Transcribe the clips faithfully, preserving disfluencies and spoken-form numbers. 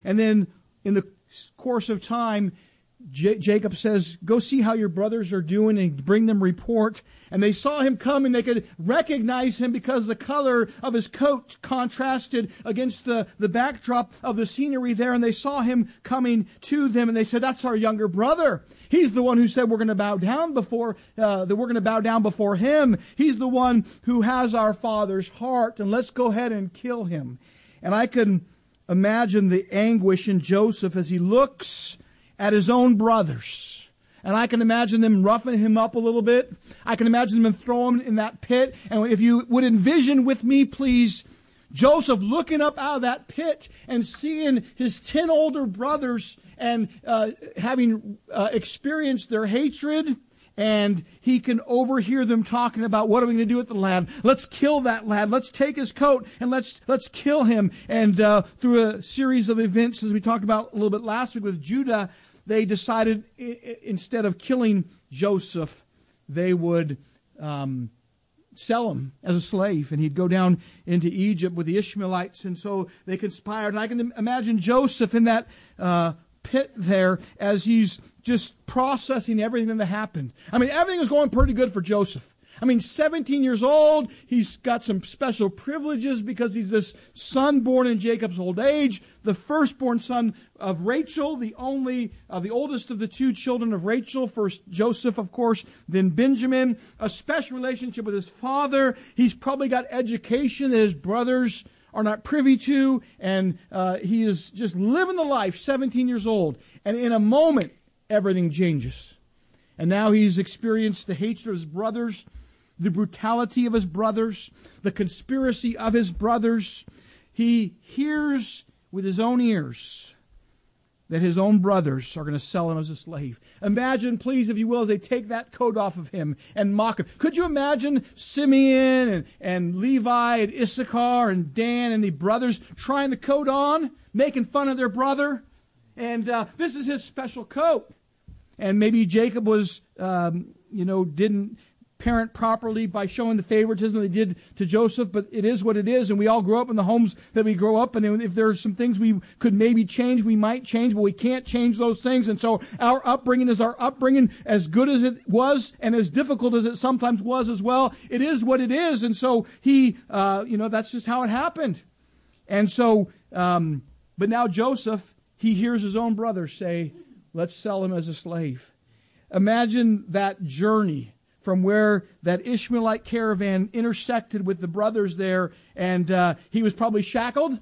And then in the course of time, J- Jacob says, go see how your brothers are doing and bring them report. And they saw him come and they could recognize him because the color of his coat contrasted against the, the backdrop of the scenery there. And they saw him coming to them and they said, that's our younger brother. He's the one who said we're going to bow down before, uh, that we're going to bow down before him. He's the one who has our father's heart, and let's go ahead and kill him. And I can imagine the anguish in Joseph as he looks at his own brothers. And I can imagine them roughing him up a little bit. I can imagine them throwing him in that pit. And if you would envision with me, please, Joseph looking up out of that pit and seeing his ten older brothers and uh, having uh, experienced their hatred. And he can overhear them talking about, what are we going to do with the lad? Let's kill that lad. Let's take his coat and let's let's kill him. And uh, through a series of events, as we talked about a little bit last week with Judah, they decided I- instead of killing Joseph, they would um, sell him as a slave. And he'd go down into Egypt with the Ishmaelites. And so they conspired. And I can imagine Joseph in that uh, pit there as he's just processing everything that happened. I mean, everything was going pretty good for Joseph. I mean, seventeen years old, he's got some special privileges because he's this son born in Jacob's old age, the firstborn son of Rachel, the only, uh, the oldest of the two children of Rachel, first Joseph, of course, then Benjamin, a special relationship with his father. He's probably got education that his brothers are not privy to, and uh, he is just living the life, seventeen years old. And in a moment, everything changes. And now he's experienced the hatred of his brothers, the brutality of his brothers, the conspiracy of his brothers. He hears with his own ears that his own brothers are going to sell him as a slave. Imagine, please, if you will, as they take that coat off of him and mock him. Could you imagine Simeon and, and Levi and Issachar and Dan and the brothers trying the coat on, making fun of their brother? And uh, this is his special coat. And maybe Jacob was, um, you know, didn't parent properly by showing the favoritism they did to Joseph, but it is what it is, and we all grow up in the homes that we grow up in, and if there are some things we could maybe change, we might change, but we can't change those things, and so our upbringing is our upbringing, as good as it was, and as difficult as it sometimes was as well. It is what it is, and so he, uh, you know, that's just how it happened. And so, um, but now Joseph, he hears his own brother say, let's sell him as a slave. Imagine that journey from where that Ishmaelite caravan intersected with the brothers there, and uh, he was probably shackled.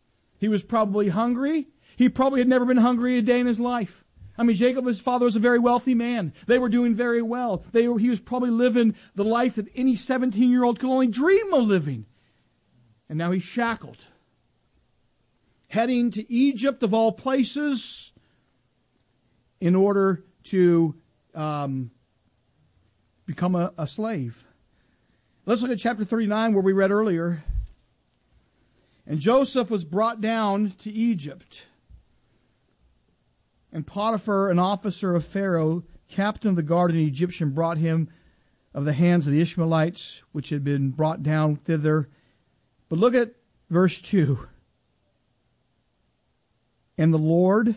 He was probably hungry. He probably had never been hungry a day in his life. I mean, Jacob, his father, was a very wealthy man. They were doing very well. They were, he was probably living the life that any seventeen-year-old could only dream of living. And now he's shackled, heading to Egypt, of all places, in order to um, become a, a slave. Let's look at chapter thirty-nine, where we read earlier. And Joseph was brought down to Egypt. And Potiphar, an officer of Pharaoh, captain of the guard, an Egyptian, brought him of the hands of the Ishmaelites, which had been brought down thither. But look at verse two. And the Lord,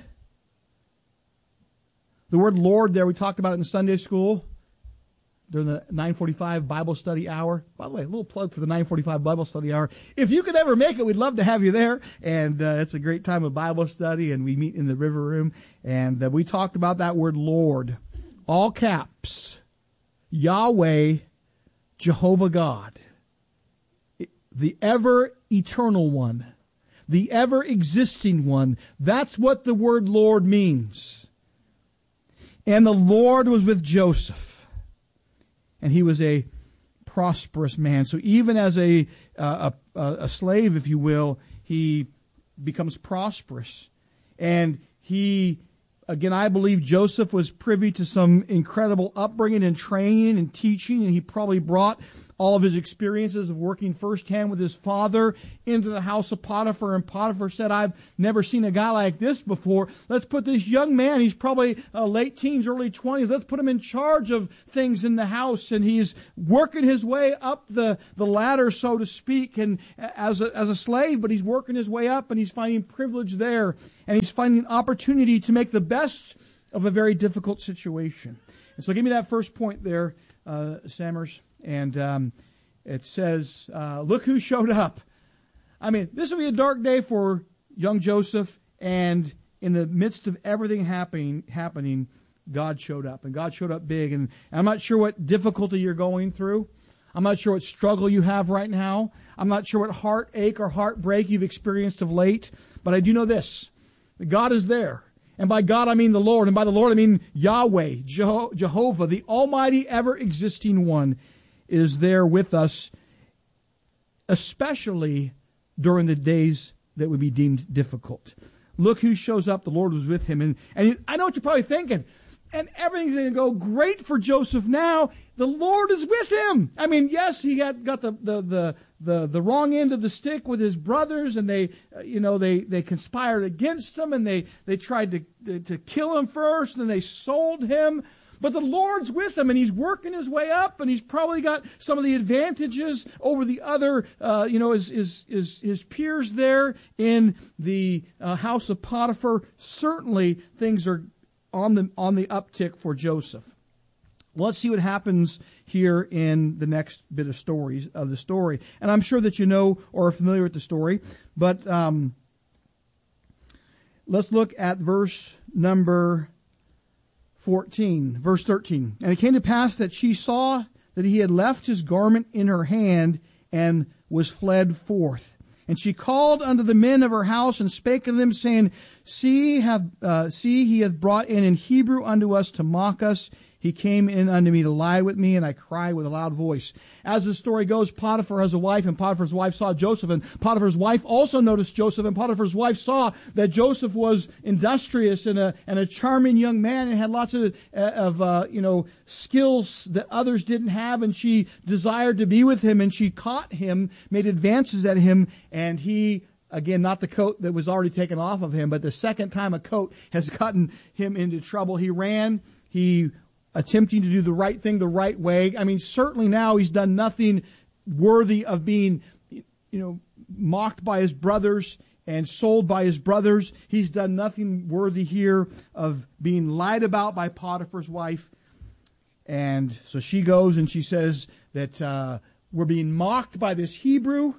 the word Lord there, we talked about it in Sunday school during the nine forty-five Bible study hour. By the way, a little plug for the nine forty-five Bible study hour. If you could ever make it, we'd love to have you there. And uh, it's a great time of Bible study, and we meet in the river room. And uh, we talked about that word Lord. All caps. Yahweh, Jehovah God. The ever-eternal one. The ever-existing one. That's what the word Lord means. And the Lord was with Joseph. And he was a prosperous man. So even as a, uh, a, a slave, if you will, he becomes prosperous. And he, again, I believe Joseph was privy to some incredible upbringing and training and teaching. And he probably brought all of his experiences of working firsthand with his father into the house of Potiphar. And Potiphar said, I've never seen a guy like this before. Let's put this young man, he's probably uh, late teens, early twenties, let's put him in charge of things in the house. And he's working his way up the, the ladder, so to speak, and as a, as a slave, but he's working his way up and he's finding privilege there. And he's finding opportunity to make the best of a very difficult situation. And so give me that first point there, uh, Sammers. And um, it says, uh, look who showed up. I mean, this will be a dark day for young Joseph. And in the midst of everything happening, happening, God showed up. And God showed up big. And I'm not sure what difficulty you're going through. I'm not sure what struggle you have right now. I'm not sure what heartache or heartbreak you've experienced of late. But I do know this. God is there. And by God, I mean the Lord. And by the Lord, I mean Yahweh, Jeho- Jehovah, the almighty, ever-existing one, is there with us, especially during the days that would be deemed difficult. Look who shows up. The Lord was with him. And, and I know what you're probably thinking. And everything's going to go great for Joseph now. The Lord is with him. I mean, yes, he got, got the, the, the, the, the wrong end of the stick with his brothers, and they, uh, you know, they, they conspired against him, and they, they tried to, to, to kill him first, and then they sold him. But the Lord's with him, and he's working his way up, and he's probably got some of the advantages over the other, uh, you know, his, his, his, his peers there in the uh, house of Potiphar. Certainly, things are on the on the uptick for Joseph. Well, let's see what happens here in the next bit of stories of the story. And I'm sure that you know or are familiar with the story, but um, let's look at verse number fourteen, verse thirteen. And it came to pass that she saw that he had left his garment in her hand and was fled forth. And she called unto the men of her house and spake unto them, saying, See, hath, uh, see, he hath brought in in Hebrew unto us to mock us. He came in unto me to lie with me, and I cried with a loud voice. As the story goes, Potiphar has a wife, and Potiphar's wife saw Joseph, and Potiphar's wife also noticed Joseph, and Potiphar's wife saw that Joseph was industrious and a and a charming young man, and had lots of uh, of uh, you know skills that others didn't have, and she desired to be with him, and she caught him, made advances at him, and he. Again, not the coat that was already taken off of him, but the second time a coat has gotten him into trouble. He ran, he attempting to do the right thing the right way. I mean, certainly now he's done nothing worthy of being, you know, mocked by his brothers and sold by his brothers. He's done nothing worthy here of being lied about by Potiphar's wife. And so she goes and she says that uh, we're being mocked by this Hebrew,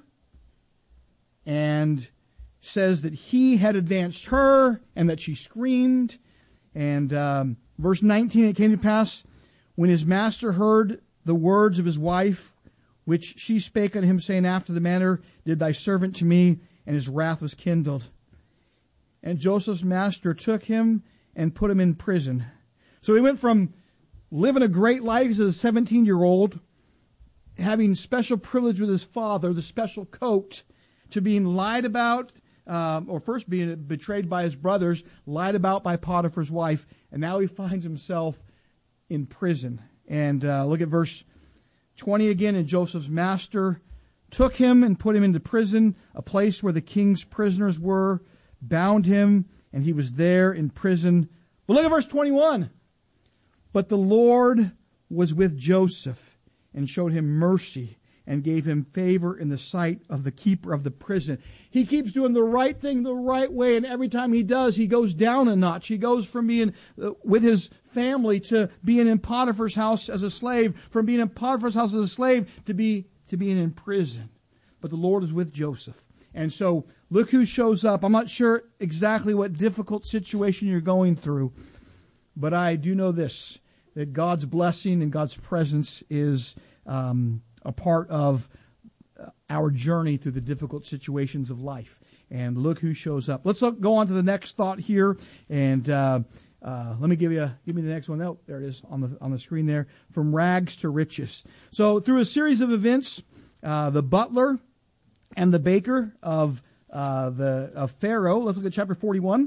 and says that he had advanced her and that she screamed. And um, verse nineteen, it came to pass when his master heard the words of his wife, which she spake unto him, saying, After the manner did thy servant to me, and his wrath was kindled. And Joseph's master took him and put him in prison. So he went from living a great life as a seventeen-year-old, having special privilege with his father, the special coat, to being lied about, um, or first being betrayed by his brothers, lied about by Potiphar's wife, and now he finds himself in prison. And uh, look at verse twenty again. And Joseph's master took him and put him into prison, a place where the king's prisoners were, bound him, and he was there in prison. But look at verse twenty-one. But the Lord was with Joseph and showed him mercy, and gave him favor in the sight of the keeper of the prison. He keeps doing the right thing the right way, and every time he does, he goes down a notch. He goes from being uh, with his family to being in Potiphar's house as a slave, from being in Potiphar's house as a slave to be to being in prison. But the Lord is with Joseph. And so look who shows up. I'm not sure exactly what difficult situation you're going through, but I do know this, that God's blessing and God's presence is um a part of our journey through the difficult situations of life. And look who shows up. Let's look, go on to the next thought here. And uh, uh, let me give you give me the next one. Oh, there it is on the on the screen there. From rags to riches. So through a series of events, uh, the butler and the baker of uh, the of Pharaoh. Let's look at chapter forty-one.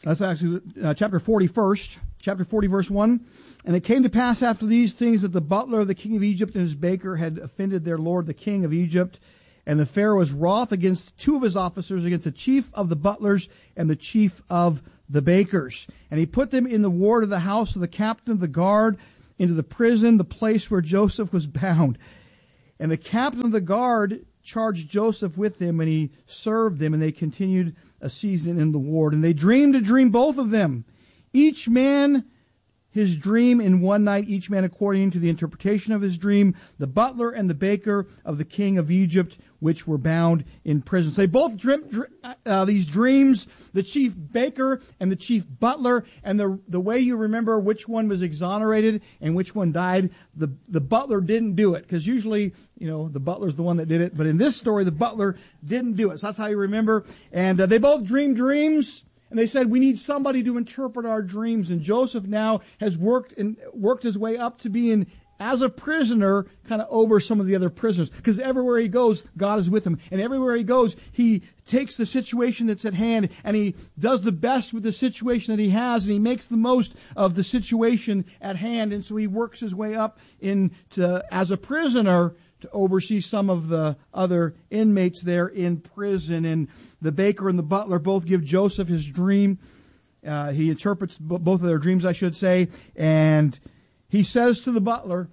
That's actually uh, chapter forty first, chapter forty, verse one. And it came to pass after these things that the butler of the king of Egypt and his baker had offended their lord, the king of Egypt. And the Pharaoh was wroth against two of his officers, against the chief of the butlers and the chief of the bakers. And he put them in the ward of the house of the captain of the guard, into the prison, the place where Joseph was bound. And the captain of the guard charged Joseph with them, and he served them, and they continued a season in the ward. And they dreamed a dream, both of them, each man his dream in one night, each man according to the interpretation of his dream, the butler and the baker of the king of Egypt, which were bound in prison. So they both dreamt uh, these dreams, the chief baker and the chief butler, and the the way you remember which one was exonerated and which one died, the, the butler didn't do it, because usually, you know, the butler's the one that did it, but in this story, the butler didn't do it. So that's how you remember. And uh, they both dreamed dreams. And they said, we need somebody to interpret our dreams. And Joseph now has worked and worked his way up to being, as a prisoner, kind of over some of the other prisoners. Because everywhere he goes, God is with him. And everywhere he goes, he takes the situation that's at hand and he does the best with the situation that he has, and he makes the most of the situation at hand. And so he works his way up into, as a prisoner, to oversee some of the other inmates there in prison. And the baker and the butler both give Joseph his dream. Uh, he interprets b- both of their dreams, I should say. And he says to the butler,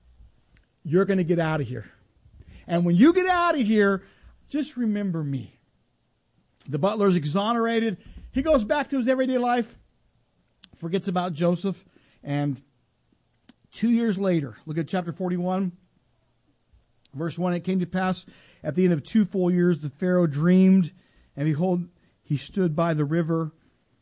you're going to get out of here. And when you get out of here, just remember me. The butler's exonerated. He goes back to his everyday life, forgets about Joseph. And two years later, look at chapter forty-one. Verse one, it came to pass at the end of two full years, the Pharaoh dreamed, and behold, he stood by the river,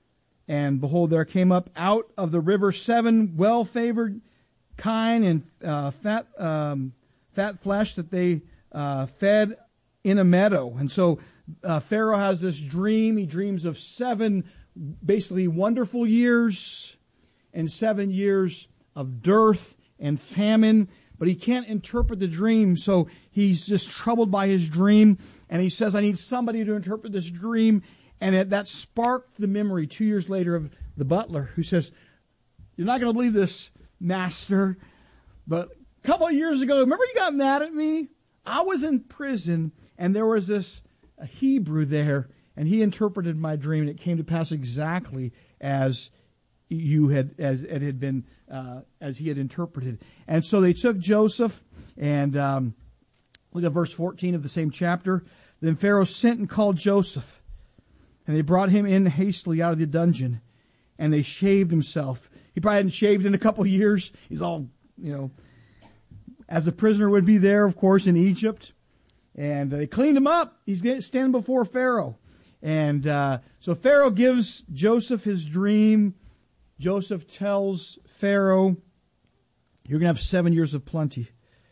and behold, there came up out of the river seven well-favored kine and uh, fat um, fat flesh that they uh, fed in a meadow. And so uh, Pharaoh has this dream. He dreams of seven basically wonderful years and seven years of dearth and famine. But he can't interpret the dream, so he's just troubled by his dream. And he says, I need somebody to interpret this dream. And it, that sparked the memory two years later of the butler, who says, you're not going to believe this, master, but a couple of years ago, remember you got mad at me? I was in prison, and there was this a Hebrew there, and he interpreted my dream, and it came to pass exactly as you had, as it had been, uh, as he had interpreted. And so they took Joseph, and um, look at verse fourteen of the same chapter. Then Pharaoh sent and called Joseph, and they brought him in hastily out of the dungeon, and they shaved himself. He probably hadn't shaved in a couple of years. He's all, you know, as a prisoner would be there, of course, in Egypt. And they cleaned him up. He's standing before Pharaoh. And uh, so Pharaoh gives Joseph his dream. Joseph tells Pharaoh, you're going to have seven years of plenty.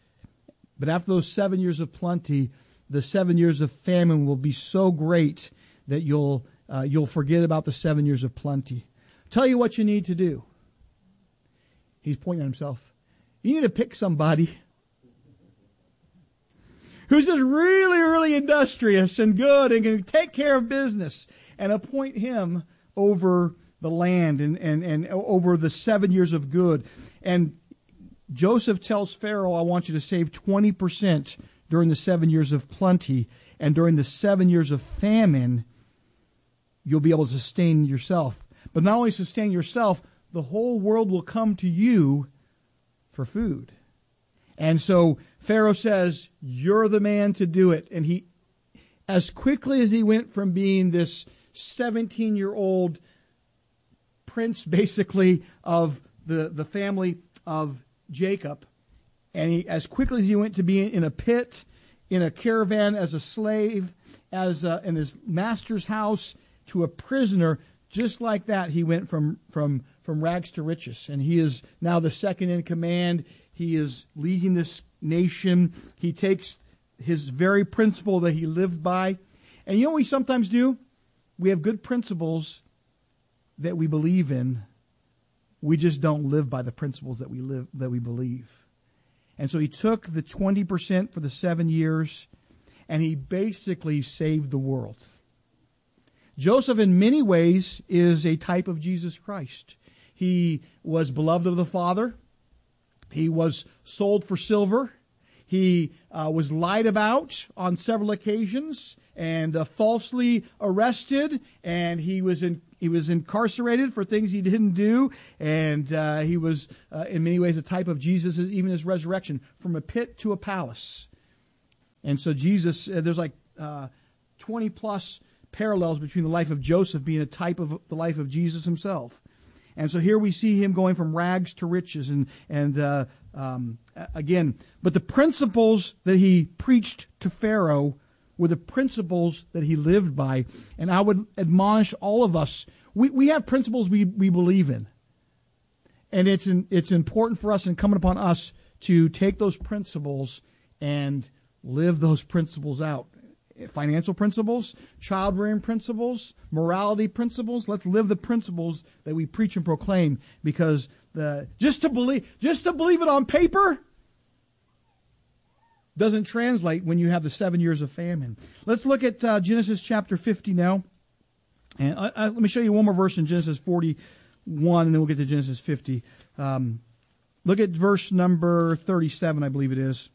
But after those seven years of plenty, the seven years of famine will be so great that you'll uh, you'll forget about the seven years of plenty. Tell you what you need to do. He's pointing at himself. You need to pick somebody who's just really, really industrious and good and can take care of business, and appoint him over the land and, and, and over the seven years of good. And Joseph tells Pharaoh, I want you to save twenty percent during the seven years of plenty, and during the seven years of famine, you'll be able to sustain yourself. But not only sustain yourself, the whole world will come to you for food. And so Pharaoh says, you're the man to do it. And he, as quickly as he went from being this seventeen-year-old prince, basically, of the, the family of Jacob, and he, as quickly as he went to being in a pit, in a caravan as a slave, as a, in his master's house, to a prisoner, just like that, he went from, from, from rags to riches. And he is now the second in command. He is leading this nation. He takes his very principle that he lived by. And you know what we sometimes do? We have good principles that we believe in. We just don't live by the principles that we live that we believe. And so he took the twenty percent for the seven years, and he basically saved the world. Joseph in many ways is a type of Jesus Christ. He was beloved of the Father. He was sold for silver. He uh, was lied about on several occasions and uh, falsely arrested, and he was in, he was incarcerated for things he didn't do, and uh, he was uh, in many ways a type of Jesus, even his resurrection, from a pit to a palace. And so Jesus, uh, there's like uh, twenty plus parallels between the life of Joseph being a type of the life of Jesus himself. And so here we see him going from rags to riches, and and uh, um, again, but the principles that he preached to Pharaoh were the principles that he lived by. And I would admonish all of us, we, we have principles we, we believe in. And it's in, it's important for us and incumbent upon us to take those principles and live those principles out. Financial principles, child-rearing principles, morality principles. Let's live the principles that we preach and proclaim, because the just to believe just to believe it on paper doesn't translate when you have the seven years of famine. Let's look at uh, Genesis chapter fifty now. And uh, uh, let me show you one more verse in Genesis forty-one, and then we'll get to Genesis fifty. Um, look at verse number thirty-seven, I believe it is.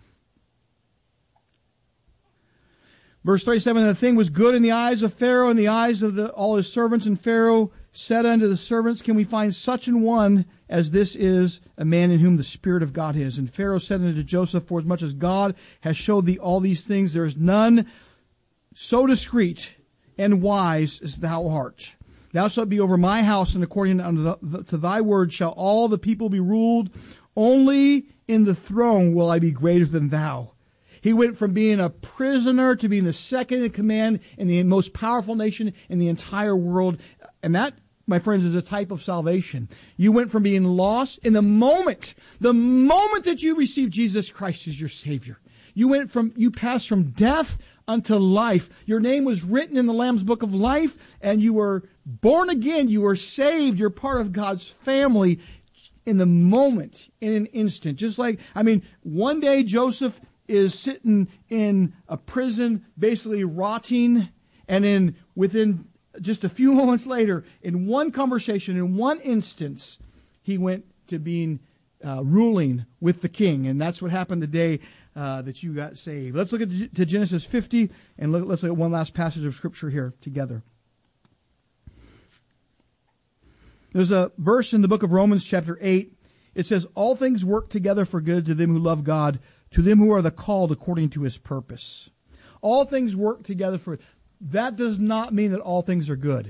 Verse thirty-seven, the thing was good in the eyes of Pharaoh and the eyes of the, all his servants. And Pharaoh said unto the servants, can we find such an one as this is, a man in whom the Spirit of God is? And Pharaoh said unto Joseph, for as much as God has showed thee all these things, there is none so discreet and wise as thou art. Thou shalt be over my house, and according unto the, the, to thy word shall all the people be ruled. Only in the throne will I be greater than thou. He went from being a prisoner to being the second in command in the most powerful nation in the entire world. And that, my friends, is a type of salvation. You went from being lost in the moment, the moment that you received Jesus Christ as your Savior. You went from, you passed from death unto life. Your name was written in the Lamb's Book of Life, and you were born again. You were saved. You're part of God's family in the moment, in an instant. Just like, I mean, one day Joseph is sitting in a prison, basically rotting, and then within just a few moments later, in one conversation, in one instance, he went to being uh, ruling with the king, and that's what happened the day uh, that you got saved. Let's look at to Genesis fifty, and look, let's look at one last passage of Scripture here together. There's a verse in the book of Romans chapter eight. It says, all things work together for good to them who love God, to them who are the called according to his purpose. All things work together for... That does not mean that all things are good.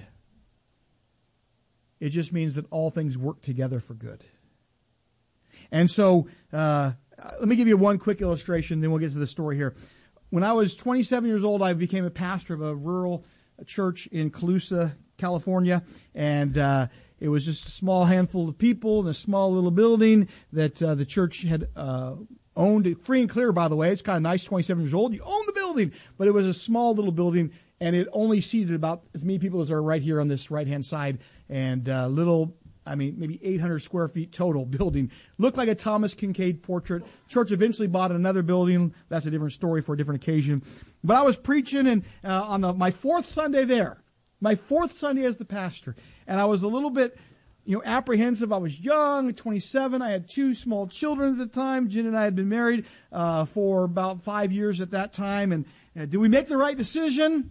It just means that all things work together for good. And so, uh, let me give you one quick illustration, then we'll get to the story here. When I was twenty-seven years old, I became a pastor of a rural church in Colusa, California, and uh, it was just a small handful of people in a small little building that uh, the church had uh owned it, free and clear, by the way. It's kind of nice, twenty-seven years old. You own the building. But it was a small little building, and it only seated about as many people as are right here on this right-hand side. And uh, little, I mean, maybe eight hundred square feet total building. Looked like a Thomas Kincaid portrait. Church eventually bought another building. That's a different story for a different occasion. But I was preaching and uh, on the, my fourth Sunday there, my fourth Sunday as the pastor. And I was a little bit... you know, apprehensive. I was young, twenty-seven. I had two small children at the time. Jen and I had been married uh, for about five years at that time. And uh, did we make the right decision?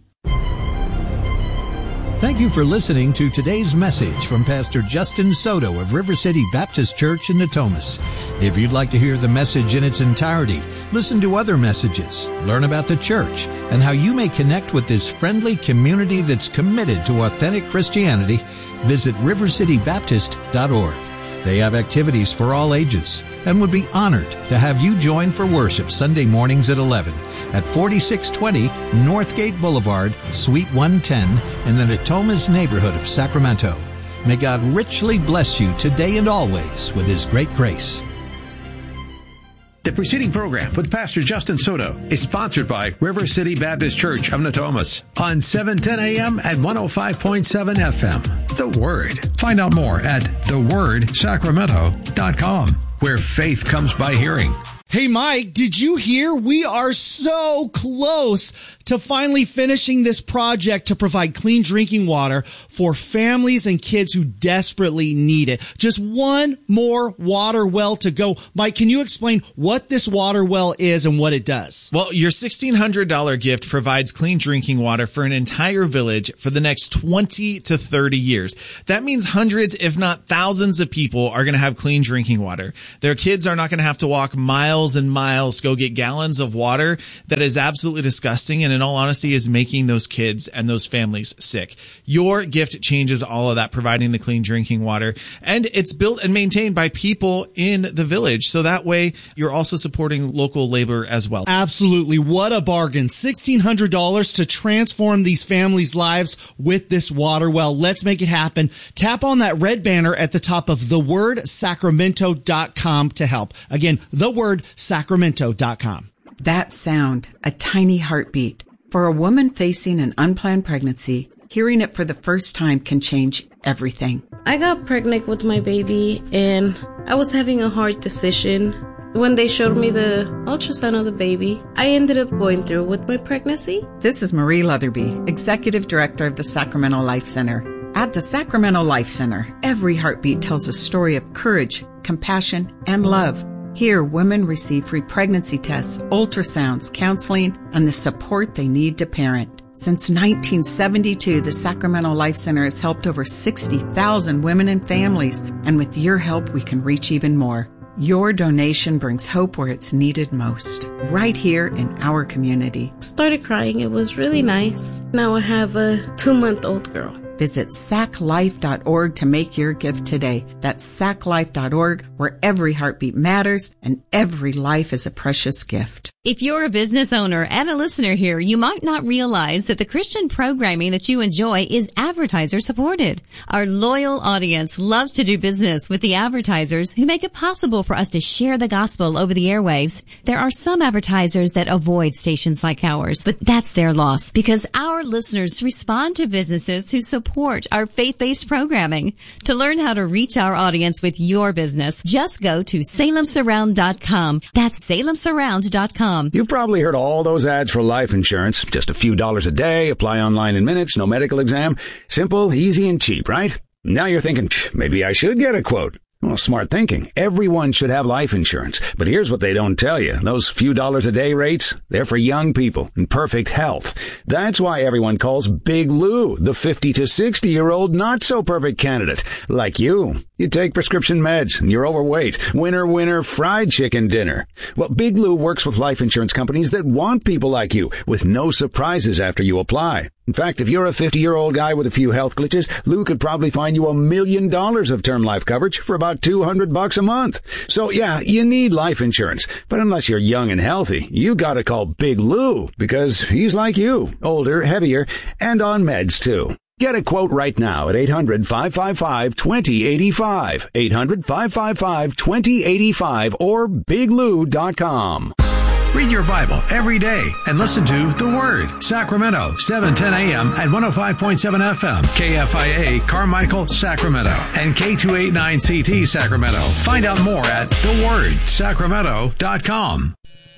Thank you for listening to today's message from Pastor Justin Soto of River City Baptist Church in Natomas. If you'd like to hear the message in its entirety, listen to other messages, learn about the church, and how you may connect with this friendly community that's committed to authentic Christianity, visit river city baptist dot org. They have activities for all ages and would be honored to have you join for worship Sunday mornings at eleven at forty-six twenty Northgate Boulevard, Suite one ten in the Natomas neighborhood of Sacramento. May God richly bless you today and always with His great grace. The preceding program with Pastor Justin Soto is sponsored by River City Baptist Church of Natomas on seven ten a.m. at one oh five point seven F M. The Word. Find out more at the word sacramento dot com, where faith comes by hearing. Hey, Mike, did you hear? We are so close to finally finishing this project to provide clean drinking water for families and kids who desperately need it. Just one more water well to go. Mike, can you explain what this water well is and what it does? Well, your sixteen hundred dollars gift provides clean drinking water for an entire village for the next twenty to thirty years. That means hundreds, if not thousands of people are going to have clean drinking water. Their kids are not going to have to walk miles and miles, go get gallons of water that is absolutely disgusting and in all honesty is making those kids and those families sick. Your gift changes all of that, providing the clean drinking water. And it's built and maintained by people in the village. So that way you're also supporting local labor as well. Absolutely. What a bargain. sixteen hundred dollars to transform these families' lives with this water well. Let's make it happen. Tap on that red banner at the top of the word sacramento dot com to help. Again, the word sacramento dot com. That sound, a tiny heartbeat. For a woman facing an unplanned pregnancy, hearing it for the first time can change everything. I got pregnant with my baby and I was having a hard decision. When they showed me the ultrasound of the baby, I ended up going through with my pregnancy. This is Marie Leatherby, Executive Director of the Sacramento Life Center. At the Sacramento Life Center, every heartbeat tells a story of courage, compassion, and love. Here, women receive free pregnancy tests, ultrasounds, counseling, and the support they need to parent. Since nineteen seventy-two, the Sacramento Life Center has helped over sixty thousand women and families, and with your help, we can reach even more. Your donation brings hope where it's needed most, right here in our community. Started crying. It was really nice. Now I have a two-month-old girl. Visit sac life dot org to make your gift today. That's sac life dot org, where every heartbeat matters and every life is a precious gift. If you're a business owner and a listener here, you might not realize that the Christian programming that you enjoy is advertiser supported. Our loyal audience loves to do business with the advertisers who make it possible for us to share the gospel over the airwaves. There are some advertisers that avoid stations like ours, but that's their loss because our listeners respond to businesses who support our faith-based programming. To learn how to reach our audience with your business, just go to salem surround dot com. That's salem surround dot com. You've probably heard all those ads for life insurance. Just a few dollars a day, apply online in minutes, no medical exam. Simple, easy, and cheap, right? Now you're thinking, maybe I should get a quote. Well, smart thinking. Everyone should have life insurance. But here's what they don't tell you. Those few dollars a day rates, they're for young people in perfect health. That's why everyone calls Big Lou the fifty to sixty year old not so perfect candidate. Like you. You take prescription meds and you're overweight. Winner, winner, fried chicken dinner. Well, Big Lou works with life insurance companies that want people like you with no surprises after you apply. In fact, if you're a fifty-year-old guy with a few health glitches, Lou could probably find you a million dollars of term life coverage for about two hundred bucks a month. So yeah, you need life insurance. But unless you're young and healthy, you gotta call Big Lou because he's like you, older, heavier, and on meds too. Get a quote right now at eight hundred, five five five, two zero eight five, eight hundred, five five five, two zero eight five, or big lou dot com. Read your Bible every day and listen to The Word. Sacramento, seven ten a.m. at one oh five point seven F M. K F I A, Carmichael, Sacramento. And K two eighty-nine C T, Sacramento. Find out more at the word sacramento dot com.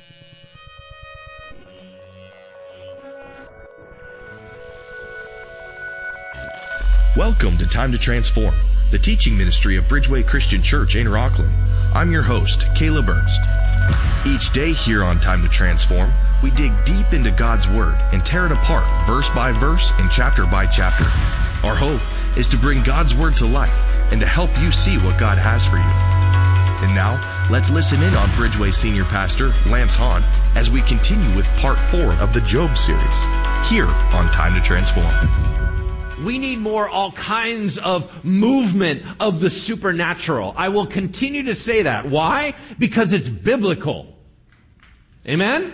Welcome to Time to Transform, the teaching ministry of Bridgeway Christian Church in Rockland. I'm your host, Caleb Ernst. Each day here on Time to Transform, we dig deep into God's Word and tear it apart verse by verse and chapter by chapter. Our hope is to bring God's Word to life and to help you see what God has for you. And now, let's listen in on Bridgeway Senior Pastor Lance Hahn as we continue with part four of the Job series, here on Time to Transform. We need more all kinds of movement of the supernatural. I will continue to say that. Why? Because it's biblical. Amen?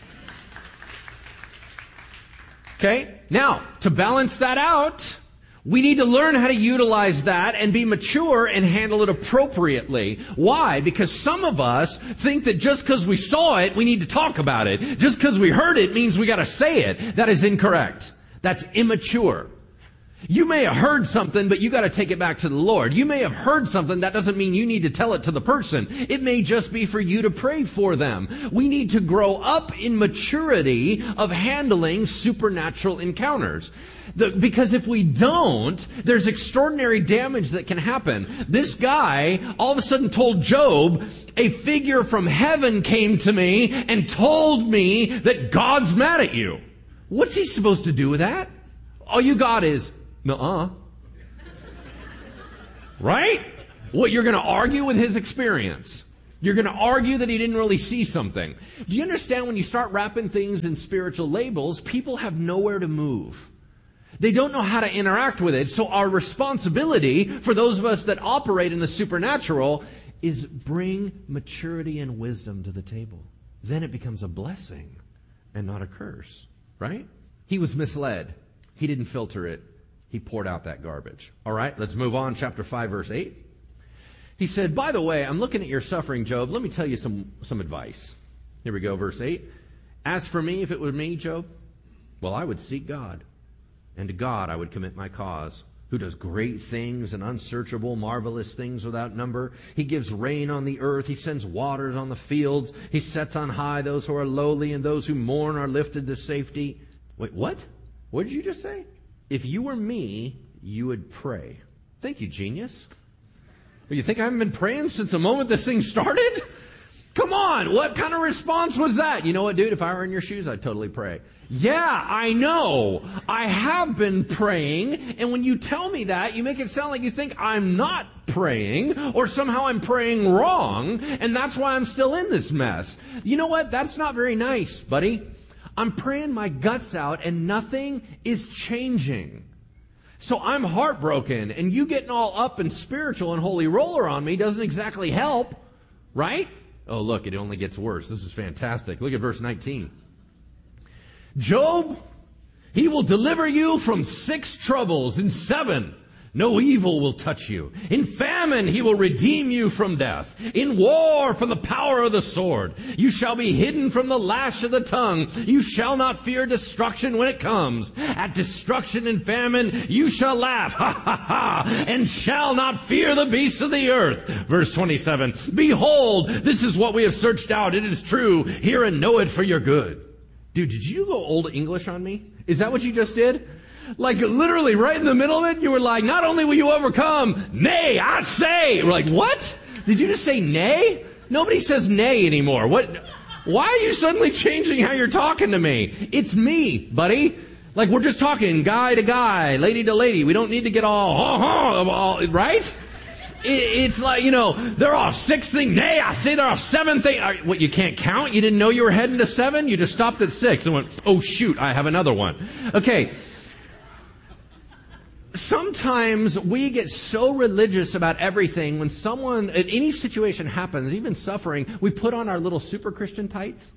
Okay? Now, to balance that out, we need to learn how to utilize that and be mature and handle it appropriately. Why? Because some of us think that just because we saw it, we need to talk about it. Just because we heard it means we got to say it. That is incorrect. That's immature. You may have heard something, but you got to take it back to the Lord. You may have heard something. That doesn't mean you need to tell it to the person. It may just be for you to pray for them. We need to grow up in maturity of handling supernatural encounters. The, because if we don't, there's extraordinary damage that can happen. This guy all of a sudden told Job, a figure from heaven came to me and told me that God's mad at you. What's he supposed to do with that? All you got is, nuh-uh. Right? What, you're going to argue with his experience. You're going to argue that he didn't really see something. Do you understand when you start wrapping things in spiritual labels, people have nowhere to move. They don't know how to interact with it. So our responsibility for those of us that operate in the supernatural is bring maturity and wisdom to the table. Then it becomes a blessing and not a curse. Right? He was misled. He didn't filter it. He poured out that garbage. All right, let's move on. Chapter five, verse eight. He said, by the way, I'm looking at your suffering, Job. Let me tell you some, some advice. Here we go, verse eight. As for me, if it were me, Job, well, I would seek God. And to God I would commit my cause, who does great things and unsearchable, marvelous things without number. He gives rain on the earth. He sends waters on the fields. He sets on high those who are lowly, and those who mourn are lifted to safety. Wait, what? What did you just say? If you were me, you would pray. Thank you, genius. You think I haven't been praying since the moment this thing started? Come on, what kind of response was that? You know what, dude, if I were in your shoes, I'd totally pray. Yeah, I know. I have been praying, and when you tell me that, you make it sound like you think I'm not praying, or somehow I'm praying wrong, and that's why I'm still in this mess. You know what? That's not very nice, buddy. I'm praying my guts out, and nothing is changing. So I'm heartbroken, and you getting all up and spiritual and holy roller on me doesn't exactly help, right? Oh, look, it only gets worse. This is fantastic. Look at verse nineteen. Job, he will deliver you from six troubles. In seven, no evil will touch you. In famine, he will redeem you from death. In war, from the power of the sword. You shall be hidden from the lash of the tongue. You shall not fear destruction when it comes. At destruction and famine, you shall laugh, ha ha ha, and shall not fear the beasts of the earth. Verse twenty-seven, behold, this is what we have searched out. It is true. Hear and know it for your good. Dude, did you go Old English on me? Is that what you just did? Like literally right in the middle of it, you were like, not only will you overcome, nay, I say. We're like, what? Did you just say nay? Nobody says nay anymore. What? Why are you suddenly changing how you're talking to me? It's me, buddy. Like we're just talking guy to guy, lady to lady. We don't need to get all, all, all right? It's like, you know, there are six things. Nay, I say there are seven things. What, you can't count? You didn't know you were heading to seven? You just stopped at six and went, oh, shoot, I have another one. Okay. Sometimes we get so religious about everything when someone, in any situation happens, even suffering, we put on our little super Christian tights.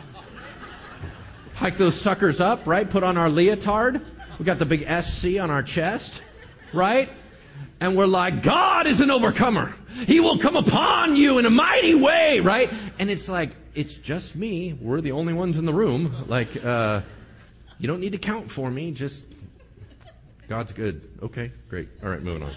Hike those suckers up, right? Put on our leotard. We got the big S C on our chest, right? And we're like, God is an overcomer. He will come upon you in a mighty way, right? And it's like, it's just me. We're the only ones in the room. Like, uh, you don't need to count for me. Just, God's good. Okay, great. All right, moving on.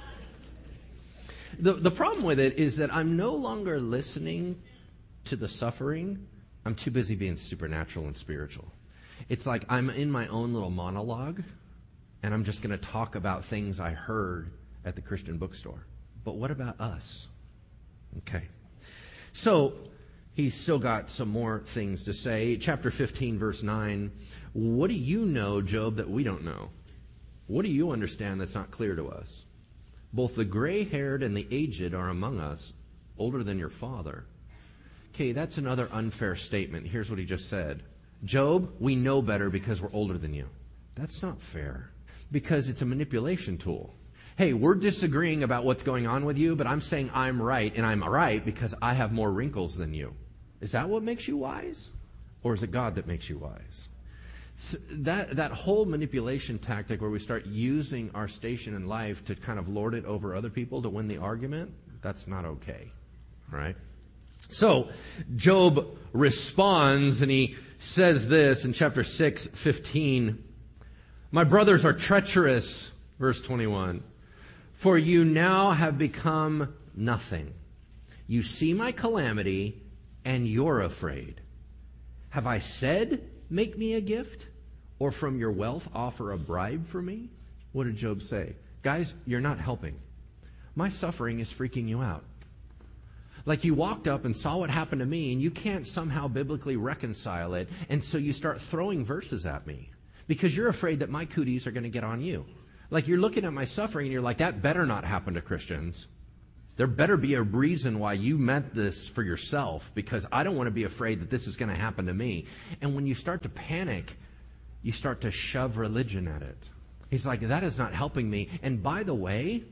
The, the problem with it is that I'm no longer listening to the suffering. I'm too busy being supernatural and spiritual. It's like I'm in my own little monologue, and I'm just going to talk about things I heard at the Christian bookstore. But what about us? Okay. So, he's still got some more things to say. Chapter fifteen, verse nine. What do you know, Job, that we don't know? What do you understand that's not clear to us? Both the gray-haired and the aged are among us, older than your father. Okay, that's another unfair statement. Here's what he just said. Job, we know better because we're older than you. That's not fair. Because it's a manipulation tool. Hey, we're disagreeing about what's going on with you, but I'm saying I'm right, and I'm right because I have more wrinkles than you. Is that what makes you wise? Or is it God that makes you wise? So that, that whole manipulation tactic where we start using our station in life to kind of lord it over other people to win the argument, that's not okay. All right? So, Job responds, and he says this in chapter six, fifteen. My brothers are treacherous. Verse twenty-one. For you now have become nothing. You see my calamity, and you're afraid. Have I said, make me a gift? Or from your wealth offer a bribe for me? What did Job say? Guys, you're not helping. My suffering is freaking you out. Like you walked up and saw what happened to me, and you can't somehow biblically reconcile it, and so you start throwing verses at me because you're afraid that my cooties are going to get on you. Like you're looking at my suffering, and you're like, that better not happen to Christians. There better be a reason why you meant this for yourself, because I don't want to be afraid that this is going to happen to me. And when you start to panic, you start to shove religion at it. He's like, that is not helping me. And by the way,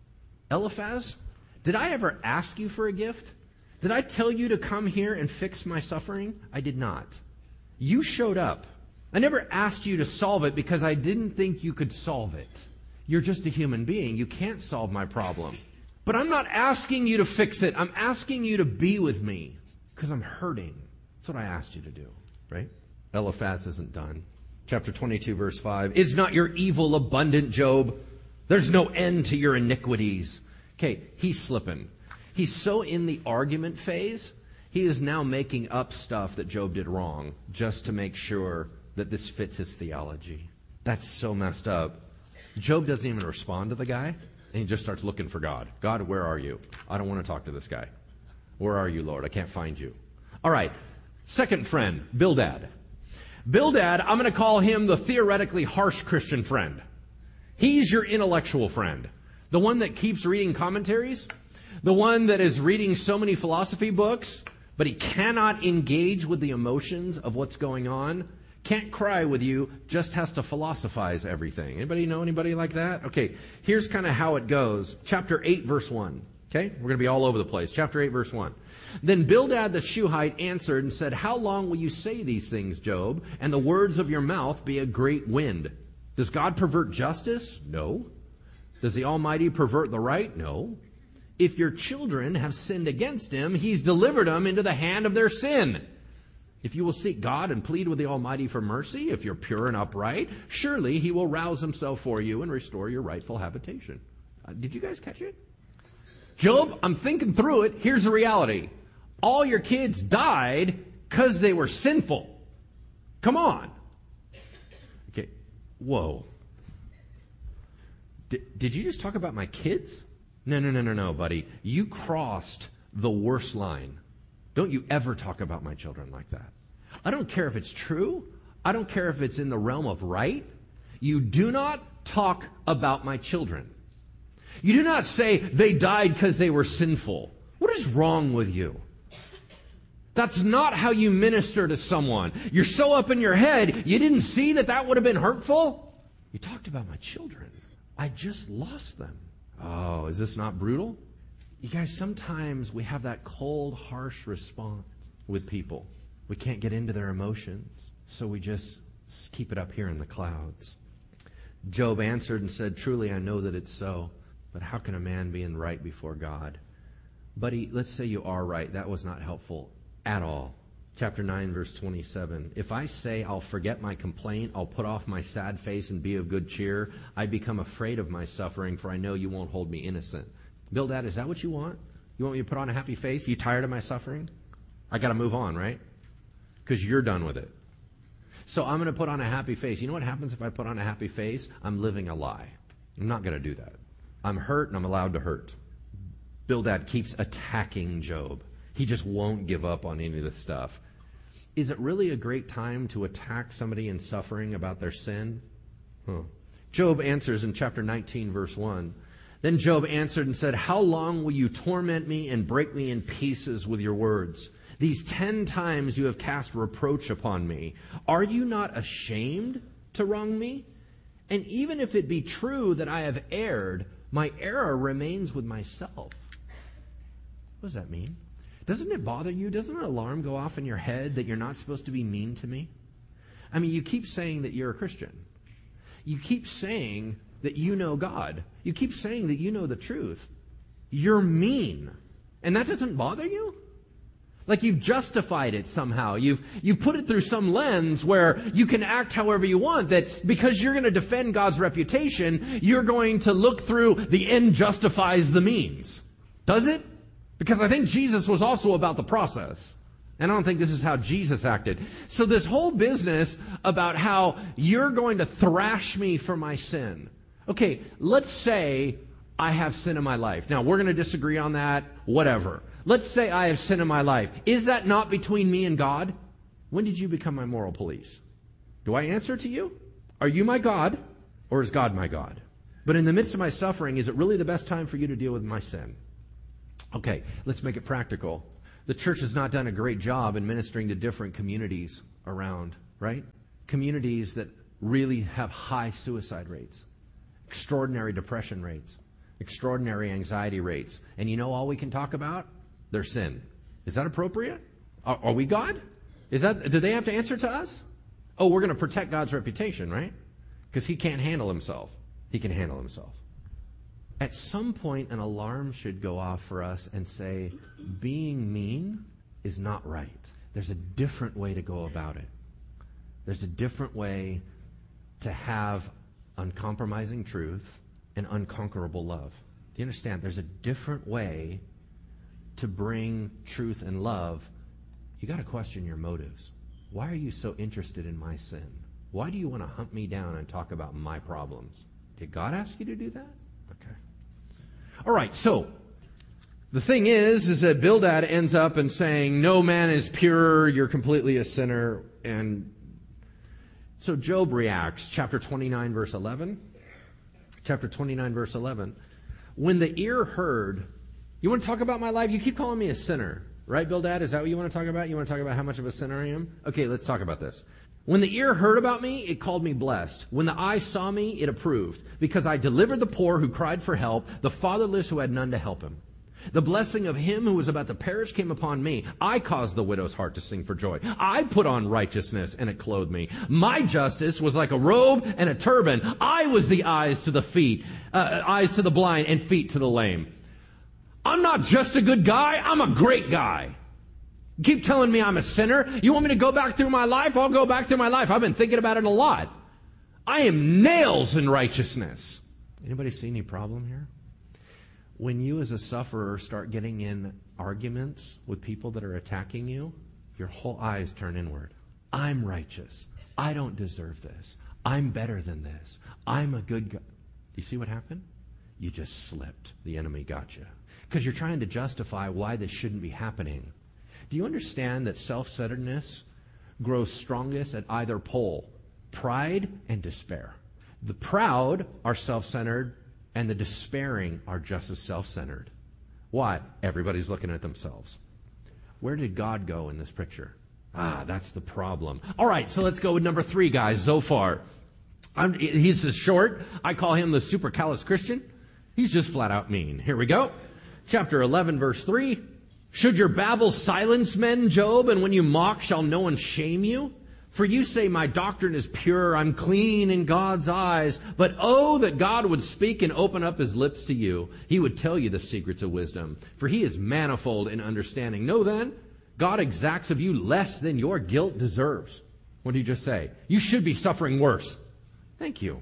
Eliphaz, did I ever ask you for a gift? Did I tell you to come here and fix my suffering? I did not. You showed up. I never asked you to solve it because I didn't think you could solve it. You're just a human being. You can't solve my problem. But I'm not asking you to fix it. I'm asking you to be with me because I'm hurting. That's what I asked you to do, right? Eliphaz isn't done. Chapter twenty-two, verse five. Is not your evil abundant, Job? There's no end to your iniquities. Okay, he's slipping. He's so in the argument phase, he is now making up stuff that Job did wrong just to make sure that this fits his theology. That's so messed up. Job doesn't even respond to the guy, and he just starts looking for God. God, where are you? I don't want to talk to this guy. Where are you, Lord? I can't find you. All right, second friend, Bildad. Bildad, I'm going to call him the theoretically harsh Christian friend. He's your intellectual friend. The one that keeps reading commentaries, the one that is reading so many philosophy books, but he cannot engage with the emotions of what's going on, can't cry with you, just has to philosophize everything. Anybody know anybody like that? Okay, here's kind of how it goes. Chapter eight, verse one. Okay, we're going to be all over the place. Chapter eight, verse one. Then Bildad the Shuhite answered and said, how long will you say these things, Job, and the words of your mouth be a great wind? Does God pervert justice? No. Does the Almighty pervert the right? No. If your children have sinned against him, he's delivered them into the hand of their sin. If you will seek God and plead with the Almighty for mercy, if you're pure and upright, surely he will rouse himself for you and restore your rightful habitation. Uh, did you guys catch it? Job, I'm thinking through it. Here's the reality. All your kids died because they were sinful. Come on. Okay. Whoa. D- did you just talk about my kids? No, no, no, no, no, buddy. You crossed the worst line. Don't you ever talk about my children like that. I don't care if it's true. I don't care if it's in the realm of right. You do not talk about my children. You do not say they died because they were sinful. What is wrong with you? That's not how you minister to someone. You're so up in your head, you didn't see that that would have been hurtful? You talked about my children. I just lost them. Oh, is this not brutal? You guys, sometimes we have that cold, harsh response with people. We can't get into their emotions, so we just keep it up here in the clouds. Job answered and said, truly I know that it's so, but how can a man be in right before God? Buddy, let's say you are right. That was not helpful at all. Chapter nine, verse twenty-seven. If I say I'll forget my complaint, I'll put off my sad face and be of good cheer, I become afraid of my suffering, for I know you won't hold me innocent. Bildad, is that what you want? You want me to put on a happy face? You tired of my suffering? I got to move on, right? Because you're done with it. So I'm going to put on a happy face. You know what happens if I put on a happy face? I'm living a lie. I'm not going to do that. I'm hurt and I'm allowed to hurt. Bildad keeps attacking Job. He just won't give up on any of this stuff. Is it really a great time to attack somebody in suffering about their sin? Huh. Job answers in chapter nineteen, verse one. Then Job answered and said, how long will you torment me and break me in pieces with your words? These ten times you have cast reproach upon me. Are you not ashamed to wrong me? And even if it be true that I have erred, my error remains with myself. What does that mean? Doesn't it bother you? Doesn't an alarm go off in your head that you're not supposed to be mean to me? I mean, you keep saying that you're a Christian. You keep saying that you know God. You keep saying that you know the truth. You're mean. And that doesn't bother you? Like you've justified it somehow. You've, you've put it through some lens where you can act however you want, that because you're going to defend God's reputation, you're going to look through the end justifies the means. Does it? Because I think Jesus was also about the process. And I don't think this is how Jesus acted. So this whole business about how you're going to thrash me for my sin. Okay, let's say I have sin in my life. Now, we're going to disagree on that, whatever. Let's say I have sin in my life. Is that not between me and God? When did you become my moral police? Do I answer to you? Are you my God, or is God my God? But in the midst of my suffering, is it really the best time for you to deal with my sin? Okay, let's make it practical. The church has not done a great job in ministering to different communities around, right? Communities that really have high suicide rates, extraordinary depression rates, extraordinary anxiety rates. And you know all we can talk about? Their sin. Is that appropriate? Are, are we God? Is that, do they have to answer to us? Oh, we're going to protect God's reputation, right? Because he can't handle himself. He can handle himself. At some point, an alarm should go off for us and say, being mean is not right. There's a different way to go about it. There's a different way to have uncompromising truth and unconquerable love. Do you understand? There's a different way to bring truth and love. You got to question your motives. Why are you so interested in my sin? Why do you want to hunt me down and talk about my problems? Did God ask you to do that? Okay. All right, so the thing is, is that Bildad ends up and saying, no man is pure, you're completely a sinner. And so Job reacts, chapter twenty-nine, verse eleven. Chapter twenty-nine, verse eleven. When the ear heard, you want to talk about my life? You keep calling me a sinner, right, Bildad? Is that what you want to talk about? You want to talk about how much of a sinner I am? Okay, let's talk about this. When the ear heard about me, it called me blessed. When the eye saw me, it approved. Because I delivered the poor who cried for help, the fatherless who had none to help him. The blessing of him who was about to perish came upon me. I caused the widow's heart to sing for joy. I put on righteousness, and it clothed me. My justice was like a robe and a turban. I was the eyes to the feet, uh, eyes to the blind, and feet to the lame. I'm not just a good guy. I'm a great guy. You keep telling me I'm a sinner. You want me to go back through my life? I'll go back through my life. I've been thinking about it a lot. I am nails in righteousness. Anybody see any problem here? When you as a sufferer start getting in arguments with people that are attacking you, your whole eyes turn inward. I'm righteous. I don't deserve this. I'm better than this. I'm a good guy. You see what happened? You just slipped. The enemy got you. Because you're trying to justify why this shouldn't be happening. Do you understand that self-centeredness grows strongest at either pole? Pride and despair. The proud are self-centered, and the despairing are just as self-centered. Why? Everybody's looking at themselves. Where did God go in this picture? Ah, that's the problem. All right, so let's go with number three, guys, Zophar. I'm, he's just short. I call him the super callous Christian. He's just flat out mean. Here we go. Chapter eleven, verse three. Should your babble silence men, Job, and when you mock, shall no one shame you? For you say, my doctrine is pure, I'm clean in God's eyes. But oh, that God would speak and open up his lips to you. He would tell you the secrets of wisdom, for he is manifold in understanding. Know then, God exacts of you less than your guilt deserves. What did he just say? You should be suffering worse. Thank you.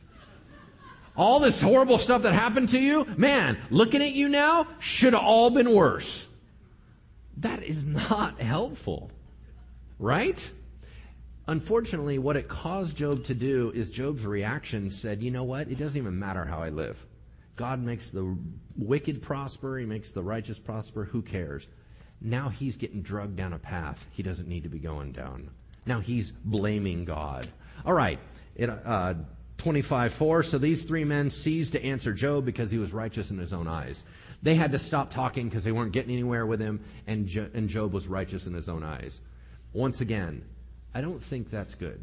All this horrible stuff that happened to you, man, looking at you now, should have all been worse. That is not helpful, right? Unfortunately, what it caused Job to do is Job's reaction said, you know what? It doesn't even matter how I live. God makes the wicked prosper. He makes the righteous prosper. Who cares? Now he's getting drugged down a path he doesn't need to be going down. Now he's blaming God. All right, it, uh, twenty-five four. So these three men ceased to answer Job because he was righteous in his own eyes. They had to stop talking because they weren't getting anywhere with him, and, jo- and Job was righteous in his own eyes. Once again, I don't think that's good.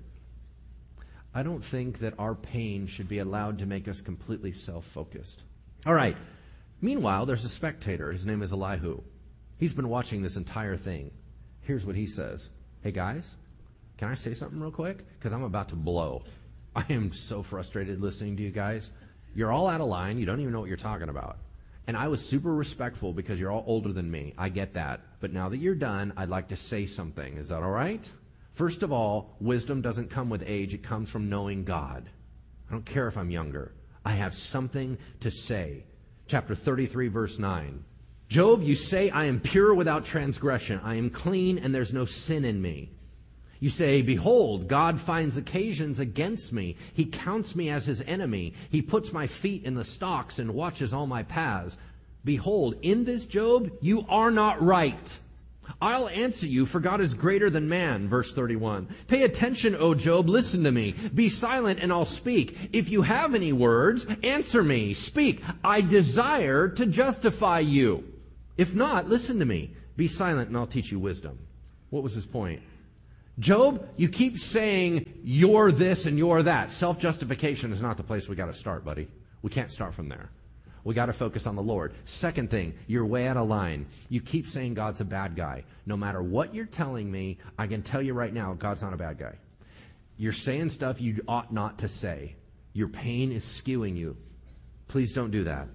I don't think that our pain should be allowed to make us completely self-focused. All right. Meanwhile, there's a spectator. His name is Elihu. He's been watching this entire thing. Here's what he says. Hey, guys, can I say something real quick? Because I'm about to blow. I am so frustrated listening to you guys. You're all out of line. You don't even know what you're talking about. And I was super respectful because you're all older than me. I get that. But now that you're done, I'd like to say something. Is that all right? First of all, wisdom doesn't come with age. It comes from knowing God. I don't care if I'm younger. I have something to say. Chapter thirty-three, verse nine. Job, you say, I am pure without transgression. I am clean and there's no sin in me. You say, behold, God finds occasions against me. He counts me as his enemy. He puts my feet in the stocks and watches all my paths. Behold, in this, Job, you are not right. I'll answer you, for God is greater than man. Verse thirty-one. Pay attention, O Job, listen to me. Be silent and I'll speak. If you have any words, answer me. Speak. I desire to justify you. If not, listen to me. Be silent and I'll teach you wisdom. What was his point? Job, you keep saying you're this and you're that. Self-justification is not the place we got to start, buddy. We can't start from there. We got to focus on the Lord. Second thing, you're way out of line. You keep saying God's a bad guy. No matter what you're telling me, I can tell you right now, God's not a bad guy. You're saying stuff you ought not to say. Your pain is skewing you. Please don't do that.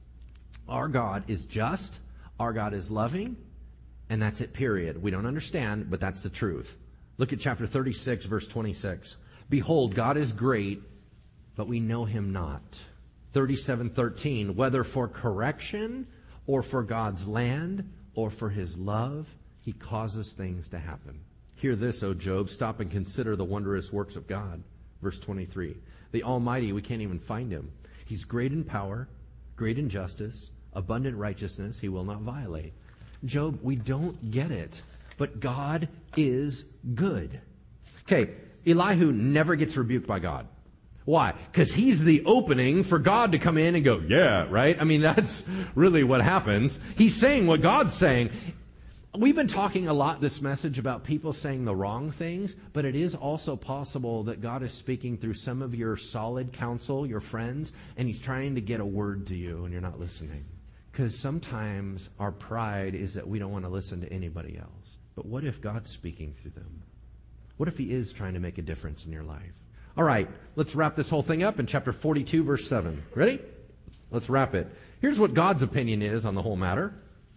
Our God is just. Our God is loving. And that's it, period. We don't understand, but that's the truth. Look at chapter thirty-six, verse twenty-six. Behold, God is great, but we know him not. thirty-seven thirteen. Whether for correction or for God's land or for his love, he causes things to happen. Hear this, O Job. Stop and consider the wondrous works of God. Verse twenty-three. The Almighty, we can't even find him. He's great in power, great in justice, abundant righteousness. He will not violate. Job, we don't get it. But God is good. Okay, Elihu never gets rebuked by God. Why? Because he's the opening for God to come in and go, yeah, right? I mean, that's really what happens. He's saying what God's saying. We've been talking a lot this message about people saying the wrong things, but it is also possible that God is speaking through some of your solid counsel, your friends, and he's trying to get a word to you and you're not listening. Because sometimes our pride is that we don't want to listen to anybody else. But what if God's speaking through them? What if he is trying to make a difference in your life? All right, let's wrap this whole thing up in chapter forty-two, verse seven. Ready? Let's wrap it. Here's what God's opinion is on the whole matter.